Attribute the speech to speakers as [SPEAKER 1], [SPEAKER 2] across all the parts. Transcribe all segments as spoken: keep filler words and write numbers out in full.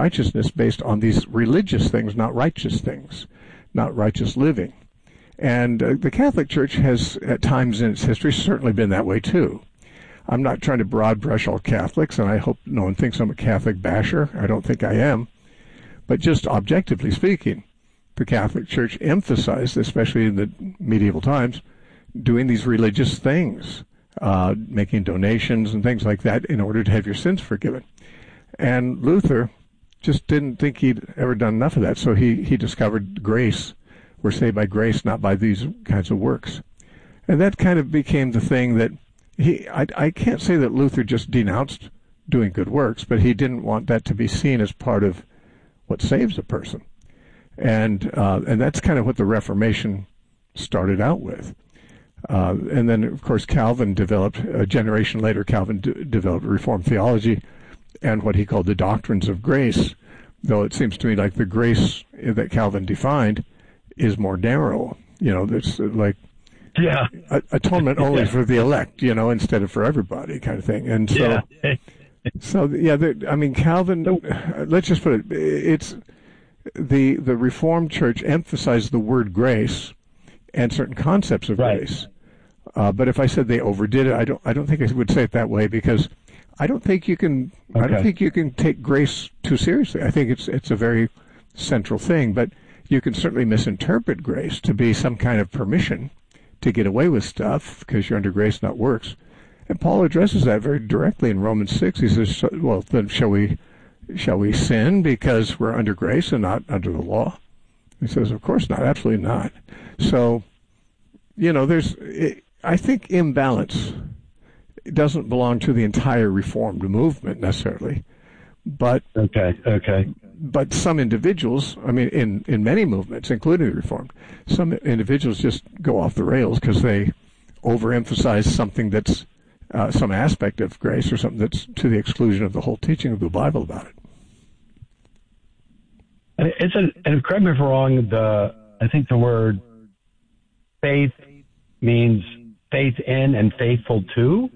[SPEAKER 1] righteousness based on these religious things, not righteous things, not righteous living. And uh, the Catholic Church has, at times in its history, certainly been that way too. I'm not trying to broad brush all Catholics, and I hope no one thinks I'm a Catholic basher. I don't think I am. But just objectively speaking, the Catholic Church emphasized, especially in the medieval times, doing these religious things, uh, making donations and things like that in order to have your sins forgiven. And Luther just didn't think he'd ever done enough of that, so he, he discovered grace. We're saved by grace, not by these kinds of works. And that kind of became the thing that he, I, I can't say that Luther just denounced doing good works, but he didn't want that to be seen as part of what saves a person. And uh, and that's kind of what the Reformation started out with. Uh, and then, of course, Calvin developed, a generation later, Calvin d- developed Reformed theology and what he called the doctrines of grace, though it seems to me like the grace that Calvin defined is more narrow. You know, it's like
[SPEAKER 2] yeah.
[SPEAKER 1] a- atonement only
[SPEAKER 2] yeah.
[SPEAKER 1] for the elect, you know, instead of for everybody kind of thing. And so,
[SPEAKER 2] yeah.
[SPEAKER 1] so yeah, the, I mean, Calvin, let's just put it, it's... The the Reformed Church emphasized the word grace and certain concepts of
[SPEAKER 2] right.
[SPEAKER 1] grace. Uh, but if I said they overdid it, I don't I don't think I would say it that way, because I don't think you can okay. I don't think you can take grace too seriously. I think it's it's a very central thing, but you can certainly misinterpret grace to be some kind of permission to get away with stuff because you're under grace, not works. And Paul addresses that very directly in Romans six. He says, well, then shall we Shall we sin because we're under grace and not under the law? He says, of course not, absolutely not. So, you know, there's, I think imbalance doesn't belong to the entire Reformed movement necessarily, but
[SPEAKER 2] okay, okay.
[SPEAKER 1] But some individuals, I mean, in, in many movements, including the Reformed, some individuals just go off the rails because they overemphasize something that's Uh, some aspect of grace or something that's to the exclusion of the whole teaching of the Bible about it.
[SPEAKER 2] And isn't, and correct me if I'm wrong, the, I think the word faith means faith in and faithful to?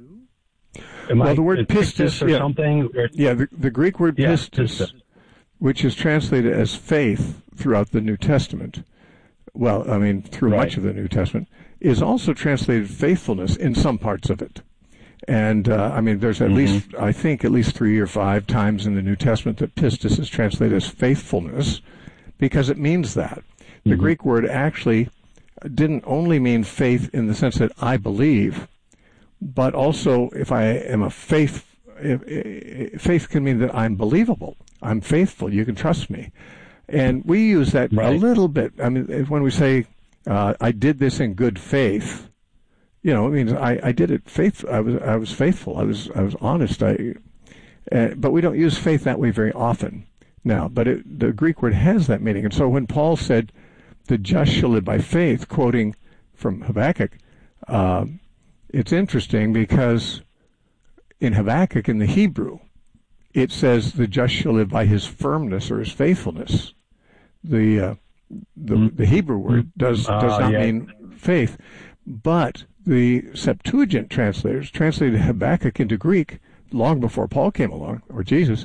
[SPEAKER 2] Am
[SPEAKER 1] well,
[SPEAKER 2] I,
[SPEAKER 1] the word pistis,
[SPEAKER 2] or
[SPEAKER 1] yeah,
[SPEAKER 2] something? Or,
[SPEAKER 1] yeah the, the Greek word
[SPEAKER 2] yeah,
[SPEAKER 1] pistis,
[SPEAKER 2] pistis,
[SPEAKER 1] which is translated as faith throughout the New Testament, well, I mean, through
[SPEAKER 2] right.
[SPEAKER 1] much of the New Testament, is also translated faithfulness in some parts of it. And, uh, I mean, there's at mm-hmm. least, I think, at least three or five times in the New Testament that pistis is translated as faithfulness because it means that. Mm-hmm. The Greek word actually didn't only mean faith in the sense that I believe, but also if I am a faith, if, if, faith can mean that I'm believable. I'm faithful. You can trust me. And we use that right. a little bit. I mean, when we say, uh, I did this in good faith, you know, it means I, I did it faith. I was I was faithful. I was I was honest. I, uh, but we don't use faith that way very often now. But it, the Greek word has that meaning. And so when Paul said, "The just shall live by faith," quoting from Habakkuk, uh, it's interesting because in Habakkuk in the Hebrew, it says, "The just shall live by his firmness or his faithfulness." The uh, the, mm-hmm. the Hebrew word does does uh, not yeah. mean faith, but the Septuagint translators translated Habakkuk into Greek long before Paul came along, or Jesus.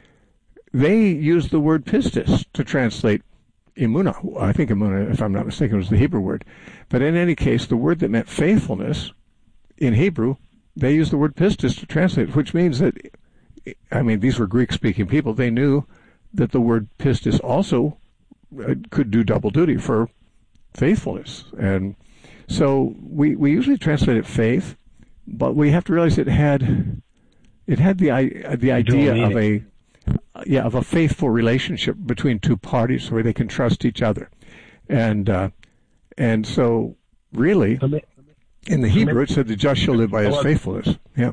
[SPEAKER 1] They used the word pistis to translate emunah. I think emunah, if I'm not mistaken, was the Hebrew word. But in any case, the word that meant faithfulness in Hebrew, they used the word pistis to translate, which means that, I mean, these were Greek-speaking people. They knew that the word pistis also could do double duty for faithfulness. And so we, we usually translate it faith, but we have to realize it had it had the the idea of a yeah of a faithful relationship between two parties where they can trust each other, and uh, and so really in the Hebrew it said the just shall live by his faithfulness. Yeah.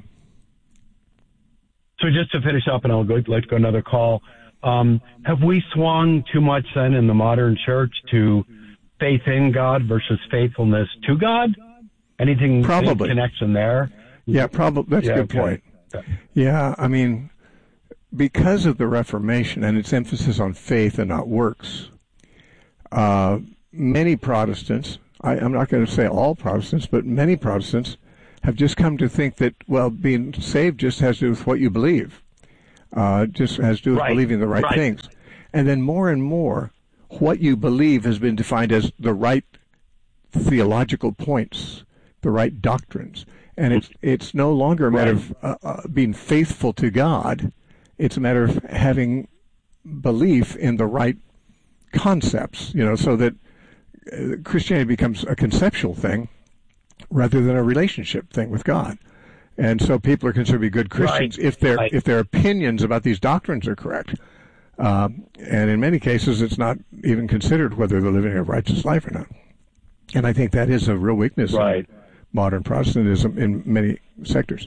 [SPEAKER 2] So just to finish up, and I'll go let's go another call. Um, have we swung too much then in the modern church to faith in God versus faithfulness to God? Anything,
[SPEAKER 1] probably
[SPEAKER 2] any connection there?
[SPEAKER 1] Yeah, probably. That's
[SPEAKER 2] yeah,
[SPEAKER 1] a good
[SPEAKER 2] okay.
[SPEAKER 1] point.
[SPEAKER 2] Okay.
[SPEAKER 1] Yeah, I mean, because of the Reformation and its emphasis on faith and not works, uh, many Protestants, I, I'm not going to say all Protestants, but many Protestants have just come to think that, well, being saved just has to do with what you believe. Uh, just has to do with
[SPEAKER 2] right.
[SPEAKER 1] believing the right,
[SPEAKER 2] right
[SPEAKER 1] things. And then more and more, what you believe has been defined as the right theological points, the right doctrines. And it's it's no longer a matter right. of uh, uh, being faithful to God. It's a matter of having belief in the right concepts, you know, so that uh, Christianity becomes a conceptual thing rather than a relationship thing with God. And so people are considered to be good Christians
[SPEAKER 2] right.
[SPEAKER 1] if their
[SPEAKER 2] right.
[SPEAKER 1] if their opinions about these doctrines are correct. Um, and in many cases, it's not even considered whether they're living a righteous life or not. And I think that is a real weakness
[SPEAKER 2] right.
[SPEAKER 1] in modern Protestantism in many sectors.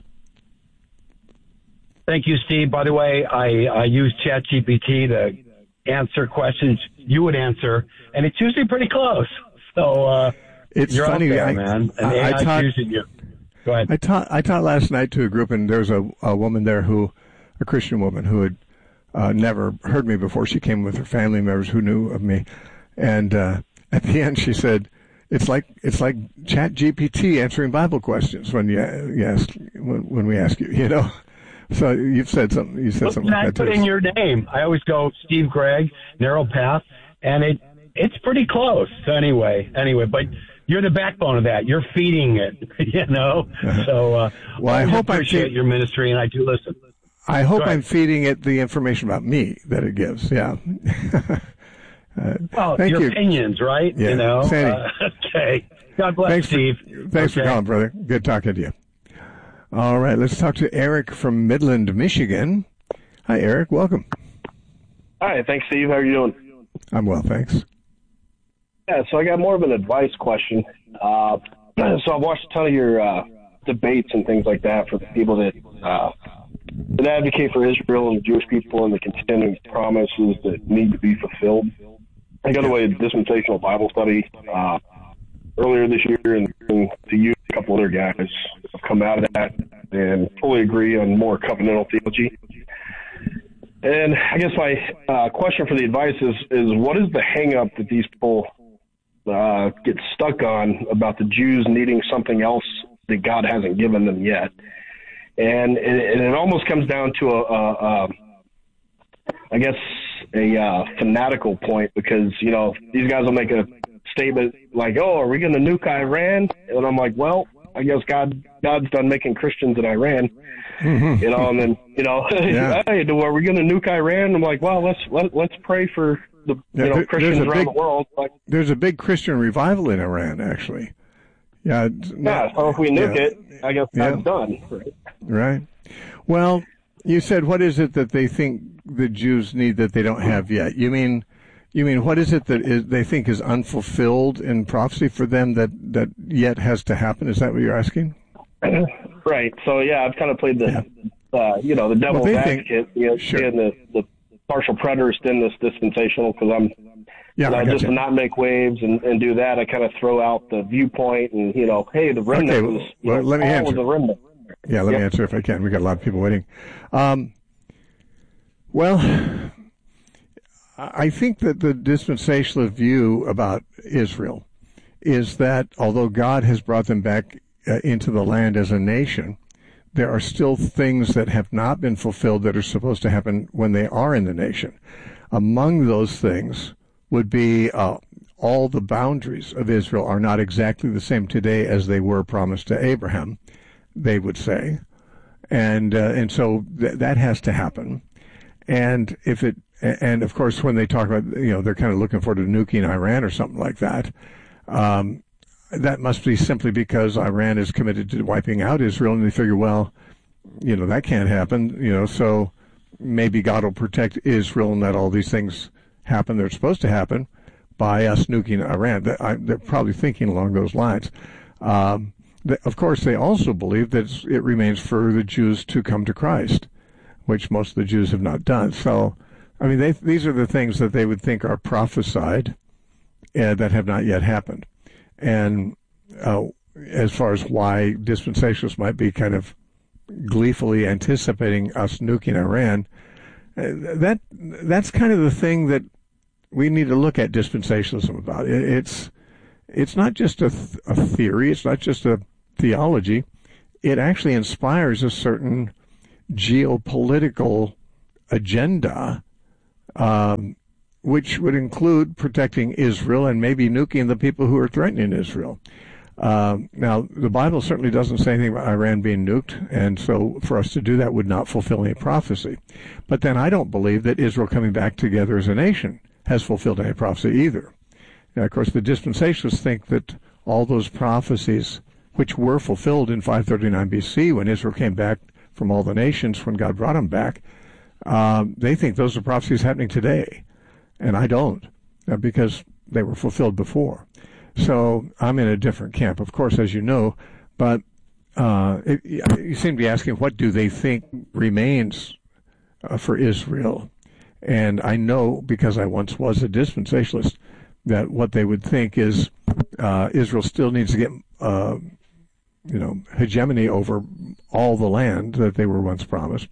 [SPEAKER 2] Thank you, Steve. By the way, I, I use ChatGPT to answer questions you would answer, and it's usually pretty close. So uh,
[SPEAKER 1] it's
[SPEAKER 2] you're
[SPEAKER 1] funny,
[SPEAKER 2] up there,
[SPEAKER 1] I,
[SPEAKER 2] man. And
[SPEAKER 1] I, I taught,
[SPEAKER 2] using you. Go ahead.
[SPEAKER 1] I taught I taught last night to a group, and there's a, a woman there who, a Christian woman who had uh, never heard me before. She came with her family members who knew of me, and uh, at the end she said, "It's like it's like ChatGPT answering Bible questions when you, you ask when, when we ask you, you know." So you've said something. You said
[SPEAKER 2] well,
[SPEAKER 1] something like
[SPEAKER 2] I
[SPEAKER 1] that.
[SPEAKER 2] put in your name. I always go Steve Gregg, Narrow Path, and it it's pretty close. So anyway, anyway, but you're the backbone of that. You're feeding it, you know. Uh-huh. So uh,
[SPEAKER 1] well, I hope
[SPEAKER 2] I appreciate
[SPEAKER 1] I feed,
[SPEAKER 2] your ministry, and I do listen.
[SPEAKER 1] I hope I'm feeding it the information about me that it gives. Yeah.
[SPEAKER 2] uh, well,
[SPEAKER 1] thank
[SPEAKER 2] your
[SPEAKER 1] you.
[SPEAKER 2] opinions, right?
[SPEAKER 1] Yeah.
[SPEAKER 2] You know.
[SPEAKER 1] Sandy.
[SPEAKER 2] Uh, okay. God bless,
[SPEAKER 1] thanks
[SPEAKER 2] Steve.
[SPEAKER 1] For, thanks
[SPEAKER 2] okay.
[SPEAKER 1] for calling, brother. Good talking to you. All right, let's talk to Eric from Midland, Michigan. Hi, Eric. Welcome.
[SPEAKER 3] Hi, thanks, Steve. How are you doing?
[SPEAKER 1] I'm well, thanks.
[SPEAKER 3] Yeah, so I got more of an advice question. Uh, so I've watched a ton of your uh, debates and things like that for the people that uh, that advocate for Israel and the Jewish people and the continuing promises that need to be fulfilled. I got away a dispensational Bible study uh, earlier this year, and, and to you, a couple other guys have come out of that and fully agree on more covenantal theology. And I guess my uh, question for the advice is, is what is the hang-up that these people uh, get stuck on about the Jews needing something else that God hasn't given them yet? And, and it almost comes down to a, a, a I guess, a uh, fanatical point, because, you know, these guys will make a statement like, oh, are we going to nuke Iran? And I'm like, well, I guess God God's done making Christians in Iran, mm-hmm. you know, and then, you know, yeah. hey, are we going to nuke Iran? I'm like, well, let's let, let's pray for the
[SPEAKER 1] yeah,
[SPEAKER 3] you know
[SPEAKER 1] there,
[SPEAKER 3] Christians around
[SPEAKER 1] big,
[SPEAKER 3] the world. Like,
[SPEAKER 1] there's a big Christian revival in Iran, actually. Yeah.
[SPEAKER 3] Yeah. So if we nuke
[SPEAKER 1] yeah.
[SPEAKER 3] it, I guess
[SPEAKER 1] yeah.
[SPEAKER 3] that's done. Right?
[SPEAKER 1] Right. Well, you said, what is it that they think the Jews need that they don't have yet? You mean, you mean what is it that is, they think is unfulfilled in prophecy for them that, that yet has to happen? Is that what you're asking?
[SPEAKER 3] Right. So yeah, I've kind of played the, yeah. uh, you know, the devil's
[SPEAKER 1] well,
[SPEAKER 3] advocate,
[SPEAKER 1] think,
[SPEAKER 3] you know,
[SPEAKER 1] sure.
[SPEAKER 3] being the, the partial preterist in this dispensational, because I'm,
[SPEAKER 1] yeah,
[SPEAKER 3] you know, just
[SPEAKER 1] you.
[SPEAKER 3] to not make waves and, and do that, I kind of throw out the viewpoint and, you know, hey, the remnant
[SPEAKER 1] okay,
[SPEAKER 3] was,
[SPEAKER 1] well,
[SPEAKER 3] know,
[SPEAKER 1] let me answer.
[SPEAKER 3] the remnant.
[SPEAKER 1] Yeah, let
[SPEAKER 3] yep.
[SPEAKER 1] me answer if I can. We got a lot of people waiting. Um, well, I think that the dispensational view about Israel is that although God has brought them back uh, into the land as a nation, there are still things that have not been fulfilled that are supposed to happen when they are in the nation. Among those things would be uh, all the boundaries of Israel are not exactly the same today as they were promised to Abraham, they would say. And uh, and so th- that has to happen. And if it and of course when they talk about, you know, they're kind of looking forward to nuking Iran or something like that, um, that must be simply because Iran is committed to wiping out Israel, and they figure, well, you know, that can't happen, you know, so maybe God will protect Israel and let all these things happen that are supposed to happen by us nuking Iran. They're probably thinking along those lines. Um, Of course, they also believe that it remains for the Jews to come to Christ, which most of the Jews have not done. So, I mean, they, these are the things that they would think are prophesied uh, that have not yet happened. And uh, as far as why dispensationalists might be kind of gleefully anticipating us nuking Iran, uh, that that's kind of the thing that we need to look at dispensationalism about. It, it's it's not just a, th- a theory. It's not just a theology. It actually inspires a certain geopolitical agenda, um, which would include protecting Israel and maybe nuking the people who are threatening Israel. Uh, now, the Bible certainly doesn't say anything about Iran being nuked, and so for us to do that would not fulfill any prophecy. But then I don't believe that Israel coming back together as a nation has fulfilled any prophecy either. Now, of course, the dispensationalists think that all those prophecies, which were fulfilled in five thirty-nine B C when Israel came back from all the nations, when God brought them back, uh, they think those are prophecies happening today. And I don't, uh, because they were fulfilled before. So I'm in a different camp, of course, as you know. But uh, it, you seem to be asking, what do they think remains uh, for Israel? And I know, because I once was a dispensationalist, that what they would think is uh, Israel still needs to get, uh, you know, hegemony over all the land that they were once promised,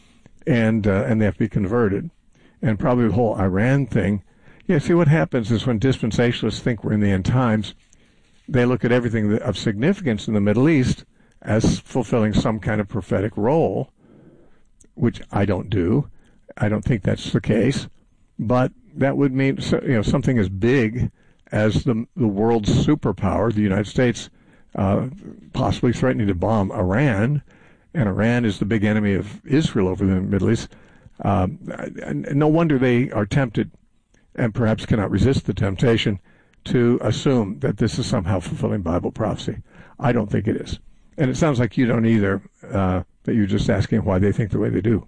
[SPEAKER 1] and uh, and they have to be converted. And probably the whole Iran thing. Yeah, see, what happens is when dispensationalists think we're in the end times, they look at everything of significance in the Middle East as fulfilling some kind of prophetic role, which I don't do. I don't think that's the case. But that would mean, you know, something as big as the the world's superpower, the United States, uh, possibly threatening to bomb Iran, and Iran is the big enemy of Israel over the Middle East. Um, no wonder they are tempted, and perhaps cannot resist the temptation, to assume that this is somehow fulfilling Bible prophecy. I don't think it is. And it sounds like you don't either, uh, that you're just asking why they think the way they do.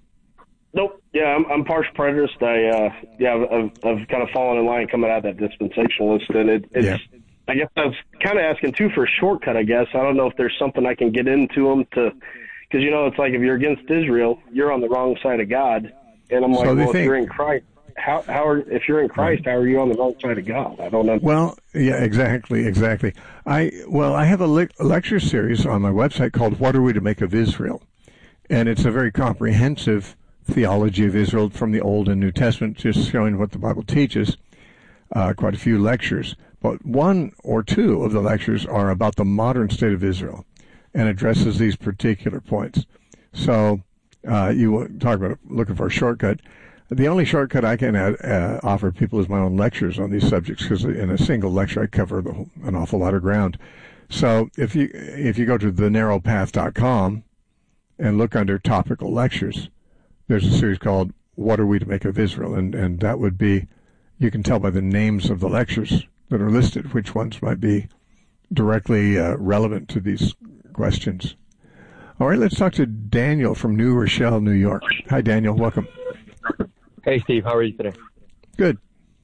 [SPEAKER 3] Nope. Yeah, I'm, I'm partial preterist. I, uh, yeah, I've, I've kind of fallen in line coming out of that dispensationalist, and it, it's, yeah. I guess I was kind of asking, too, for a shortcut, I guess. I don't know if there's something I can get into them to... Because, you know, it's like if you're against Israel, you're on the wrong side of God. And I'm like, so well, if think, you're in Christ, how, how are, if you're in Christ, how are you on the wrong side of God? I don't know.
[SPEAKER 1] Well, yeah, exactly, exactly. I Well, I have a le- lecture series on my website called What Are We to Make of Israel? And it's a very comprehensive theology of Israel from the Old and New Testament, just showing what the Bible teaches, uh, quite a few lectures. But one or two of the lectures are about the modern state of Israel, and addresses these particular points. So uh, you talk about looking for a shortcut. The only shortcut I can add, uh, offer people is my own lectures on these subjects, because in a single lecture I cover the whole, an awful lot of ground. So if you if you go to the narrow path dot com and look under topical lectures, there's a series called What Are We to Make of Israel? And, and that would be, you can tell by the names of the lectures that are listed which ones might be directly uh, relevant to these questions. All right, let's talk to Daniel from New Rochelle, New York. Hi, Daniel. Welcome.
[SPEAKER 4] Hey, Steve. How are you today?
[SPEAKER 1] Good.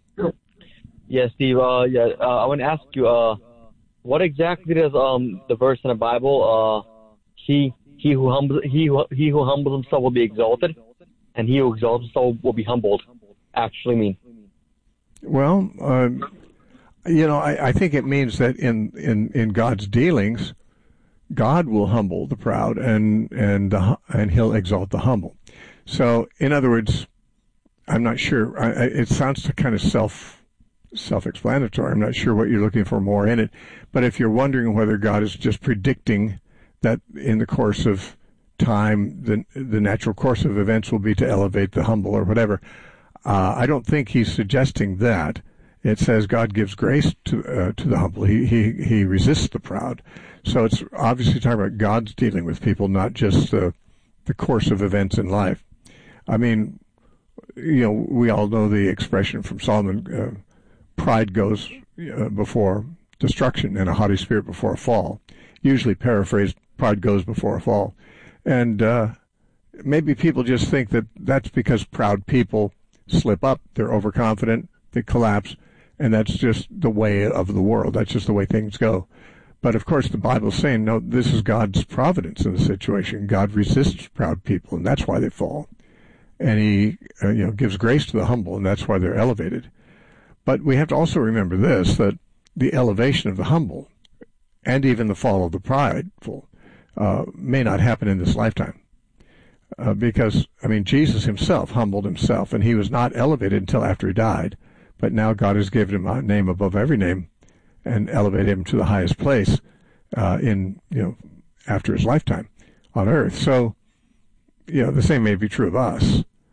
[SPEAKER 4] Yeah, Steve. Uh, yeah, uh, I want to ask you, uh, what exactly does um the verse in the Bible, uh, he he who humbles he who, he who humbles himself will be exalted, and he who exalts himself will be humbled, actually mean?
[SPEAKER 1] Well, um, you know, I, I think it means that in, in, in God's dealings, God will humble the proud, and and the, and He'll exalt the humble. So, in other words, I'm not sure. I, I, it sounds kind of self self-explanatory. I'm not sure what you're looking for more in it. But if you're wondering whether God is just predicting that in the course of time, the the natural course of events will be to elevate the humble or whatever, uh, I don't think He's suggesting that. It says God gives grace to uh, to the humble. He he he resists the proud. So it's obviously talking about God's dealing with people, not just the the course of events in life. I mean, you know, we all know the expression from Solomon: uh, "Pride goes uh, before destruction, and a haughty spirit before a fall." Usually paraphrased, "Pride goes before a fall," and uh, maybe people just think that that's because proud people slip up, they're overconfident, they collapse. And that's just the way of the world. That's just the way things go. But, of course, the Bible's saying, no, this is God's providence in the situation. God resists proud people, and that's why they fall. And He uh, you know, gives grace to the humble, and that's why they're elevated. But we have to also remember this, that the elevation of the humble and even the fall of the prideful uh, may not happen in this lifetime. Uh, because, I mean, Jesus Himself humbled Himself, and He was not elevated until after He died. But now God has given Him a name above every name and elevated Him to the highest place uh, in, you know, after His lifetime on earth. So, you know, the same may be true of us.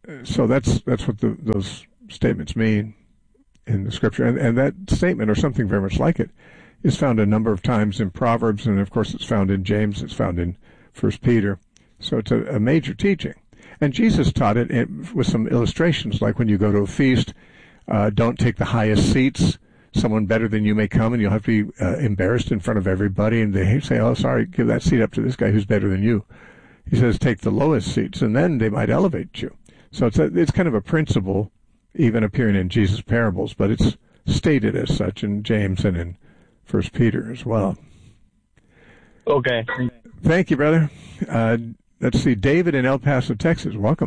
[SPEAKER 1] so that's that's what the, those statements mean in the Scripture. And, and that statement, or something very much like it, is found a number of times in Proverbs, and of course it's found in James, it's found in First Peter. So it's a, a major teaching. And Jesus taught it in, with some illustrations, like when you go to a feast, uh, don't take the highest seats. Someone better than you may come, and you'll have to be uh, embarrassed in front of everybody, and they say, oh, sorry, give that seat up to this guy who's better than you. He says, take the lowest seats, and then they might elevate you. So it's a, it's kind of a principle, even appearing in Jesus' parables, but it's stated as such in James and in First Peter as well.
[SPEAKER 4] Okay.
[SPEAKER 1] Thank you, brother. Uh, let's see, David in El Paso, Texas. Welcome.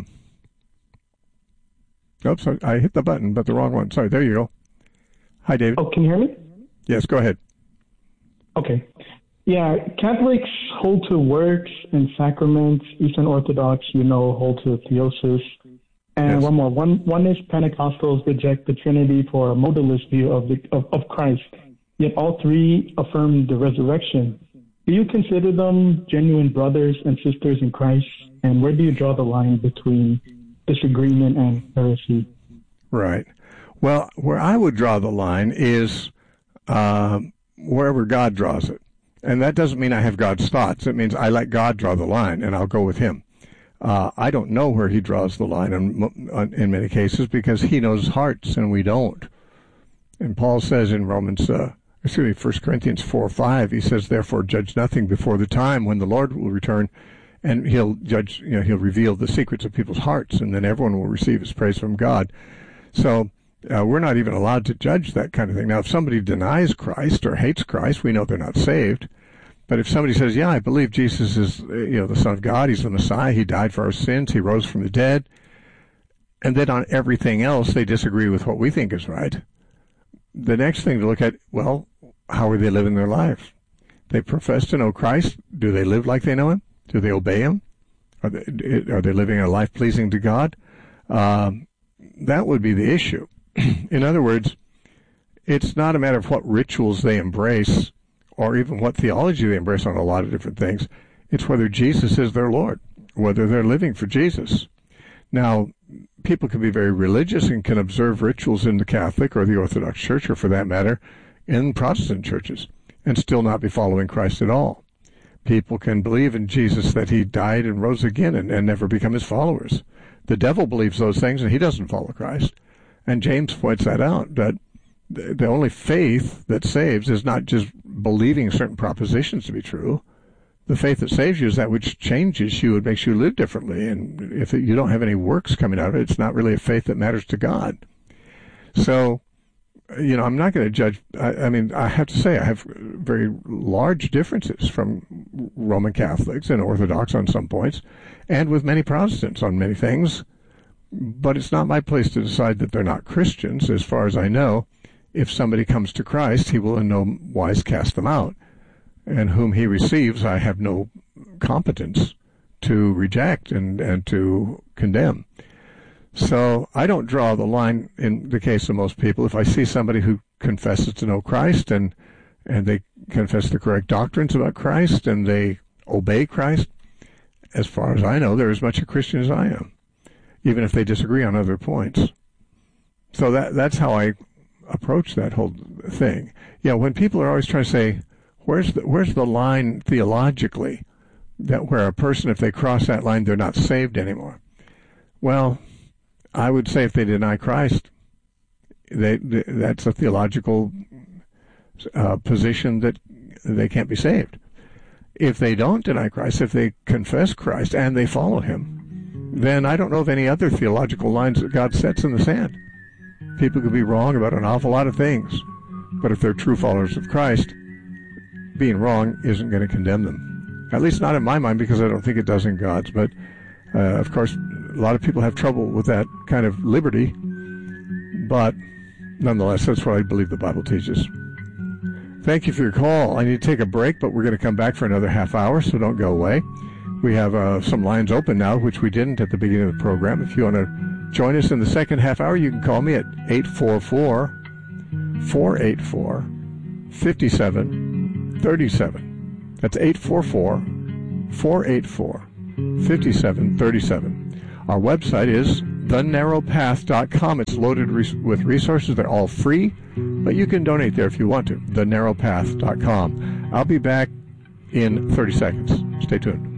[SPEAKER 1] Oops, I hit the button, but the wrong one. Sorry, there you go. Hi, David.
[SPEAKER 5] Oh, can you hear me?
[SPEAKER 1] Yes, go ahead.
[SPEAKER 5] Okay. Yeah, Catholics hold to works and sacraments. Eastern Orthodox, you know, hold to theosis. And
[SPEAKER 1] yes.
[SPEAKER 5] one more. One, one is Pentecostals reject the Trinity for a modalist view of, the, of, of Christ. Yet all three affirm the resurrection. Do you consider them genuine brothers and sisters in Christ? And where do you draw the line between disagreement and heresy?
[SPEAKER 1] Right. Well, where I would draw the line is uh, wherever God draws it. And that doesn't mean I have God's thoughts. It means I let God draw the line, and I'll go with him. Uh, I don't know where he draws the line in, in many cases, because he knows hearts and we don't. And Paul says in Romans, uh, excuse me, First Corinthians four five, he says, therefore judge nothing before the time when the Lord will return, and he'll judge, you know, he'll reveal the secrets of people's hearts, and then everyone will receive his praise from God. So uh, we're not even allowed to judge that kind of thing. Now, if somebody denies Christ or hates Christ, we know they're not saved. But if somebody says, yeah, I believe Jesus is, you know, the Son of God, he's the Messiah, he died for our sins, he rose from the dead, and then on everything else they disagree with what we think is right, the next thing to look at, well, how are they living their lives? They profess to know Christ. Do they live like they know him? Do they obey him? Are they, are they living a life pleasing to God? Um, that would be the issue. In other words, it's not a matter of what rituals they embrace or even what theology they embrace on a lot of different things. It's whether Jesus is their Lord, whether they're living for Jesus. Now, people can be very religious and can observe rituals in the Catholic or the Orthodox Church, or for that matter, in Protestant churches, and still not be following Christ at all. People can believe in Jesus, that he died and rose again, and, and never become his followers. The devil believes those things, and he doesn't follow Christ. And James points that out, that the only faith that saves is not just believing certain propositions to be true. The faith that saves you is that which changes you and makes you live differently. And if you don't have any works coming out of it, it's not really a faith that matters to God. So, you know, I'm not going to judge. I, I mean, I have to say I have very large differences from Roman Catholics and Orthodox on some points, and with many Protestants on many things. But it's not my place to decide that they're not Christians. As far as I know, if somebody comes to Christ, he will in no wise cast them out. And whom he receives, I have no competence to reject and, and to condemn. So I don't draw the line in the case of most people. If I see somebody who confesses to know Christ and and they confess the correct doctrines about Christ and they obey Christ, as far as I know, they're as much a Christian as I am, even if they disagree on other points. So that that's how I approach that whole thing. Yeah, when people are always trying to say, where's the, where's the line theologically that where a person, if they cross that line, they're not saved anymore? Well, I would say if they deny Christ, they, they, that's a theological uh, position that they can't be saved. If they don't deny Christ, if they confess Christ and they follow him, then I don't know of any other theological lines that God sets in the sand. People could be wrong about an awful lot of things, but if they're true followers of Christ, being wrong isn't going to condemn them. At least not in my mind, because I don't think it does in God's. But, uh, of course, a lot of people have trouble with that kind of liberty. But, nonetheless, that's what I believe the Bible teaches. Thank you for your call. I need to take a break, but we're going to come back for another half hour, so don't go away. We have uh, some lines open now, which we didn't at the beginning of the program. If you want to join us in the second half hour, you can call me at eight four four, four eight four, five seven three seven. That's eight four four, four eight four, five seven three seven. Our website is the narrow path dot com. It's loaded res- with resources. They're all free, but you can donate there if you want to. the narrow path dot com. I'll be back in thirty seconds. Stay tuned.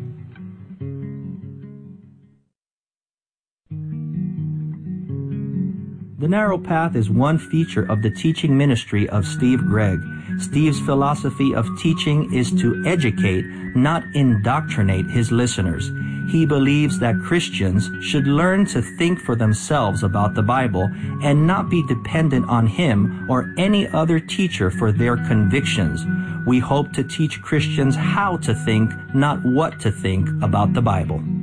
[SPEAKER 6] The Narrow Path is one feature of the teaching ministry of Steve Gregg. Steve's philosophy of teaching is to educate, not indoctrinate his listeners. He believes that Christians should learn to think for themselves about the Bible and not be dependent on him or any other teacher for their convictions. We hope to teach Christians how to think, not what to think about the Bible.